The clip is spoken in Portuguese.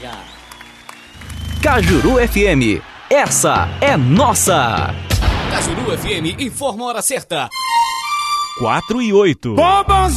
Cajuru FM, essa é nossa. Cajuru FM informa a hora certa. 4:08.